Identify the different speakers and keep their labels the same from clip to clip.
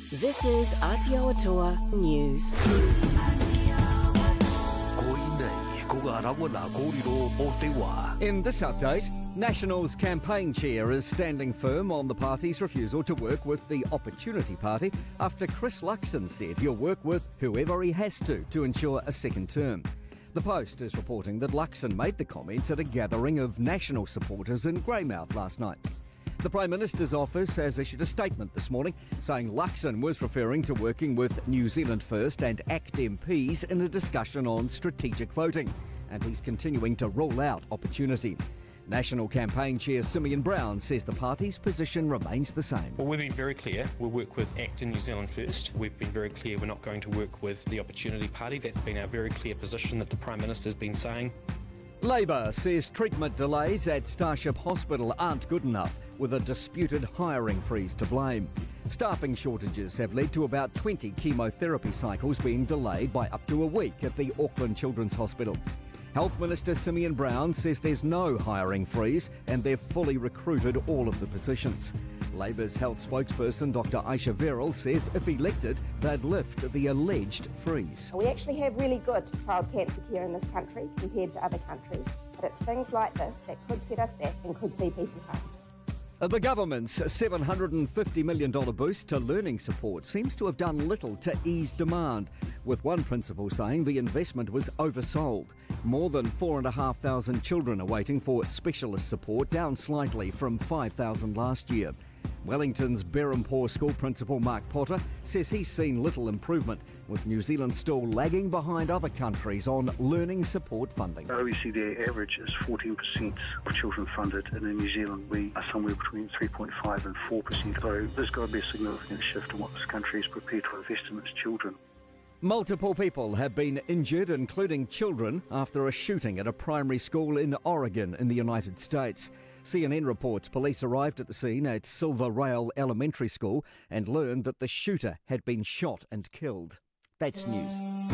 Speaker 1: This is Aotearoa News.
Speaker 2: In this update, National's campaign chair is standing firm on the party's refusal to work with the Opportunity Party after Chris Luxon said he'll work with whoever he has to ensure a second term. The Post is reporting that Luxon made the comments at a gathering of National supporters in Greymouth last night. The Prime Minister's office has issued a statement this morning saying Luxon was referring to working with New Zealand First and ACT MPs in a discussion on strategic voting, and he's continuing to rule out Opportunity. National Campaign Chair Simeon Brown says the party's position remains the same.
Speaker 3: Well, we've been very clear. We'll work with ACT and New Zealand First. We've been very clear we're not going to work with the Opportunity Party. That's been our very clear position that the Prime Minister's been saying.
Speaker 2: Labor says treatment delays at Starship Hospital aren't good enough, with a disputed hiring freeze to blame. Staffing shortages have led to about 20 chemotherapy cycles being delayed by up to a week at the Auckland Children's Hospital. Health Minister Simeon Brown says there's no hiring freeze and they've fully recruited all of the positions. Labor's health spokesperson Dr Aisha Verrill says if elected, they'd lift the alleged freeze.
Speaker 4: We actually have really good child cancer care in this country compared to other countries, but it's things like this that could set us back and could see people harmed.
Speaker 2: The government's $750 million boost to learning support seems to have done little to ease demand, with one principal saying the investment was oversold. More than 4,500 children are waiting for specialist support, down slightly from 5,000 last year. Wellington's Berhampore School Principal Mark Potter says he's seen little improvement, with New Zealand still lagging behind other countries on learning support funding.
Speaker 5: OECD average is 14% of children funded, and in New Zealand we are somewhere between 3.5 and 4%. So there's got to be a significant shift in what this country is prepared to invest in its children.
Speaker 2: Multiple people have been injured, including children, after a shooting at a primary school in Oregon in the United States. CNN reports police arrived at the scene at Silver Rail Elementary School and learned that the shooter had been shot and killed. That's news.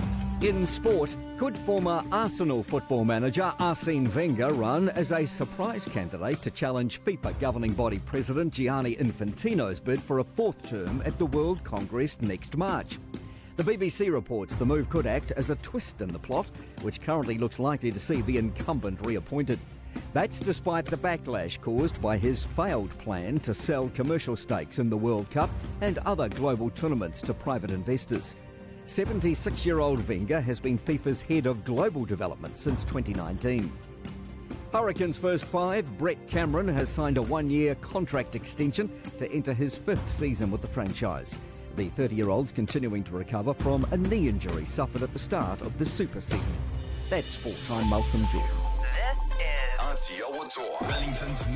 Speaker 2: In sport, could former Arsenal football manager Arsene Wenger run as a surprise candidate to challenge FIFA governing body president Gianni Infantino's bid for a fourth term at the World Congress next March? The BBC reports the move could act as a twist in the plot, which currently looks likely to see the incumbent reappointed. That's despite the backlash caused by his failed plan to sell commercial stakes in the World Cup and other global tournaments to private investors. 76-year-old Wenger has been FIFA's head of global development since 2019. Hurricanes first five, Brett Cameron has signed a one-year contract extension to enter his fifth season with the franchise. The 30-year-old's continuing to recover from a knee injury suffered at the start of the Super season. That's full-time Malcolm Jordan.
Speaker 6: This is Aotearoa Wellington's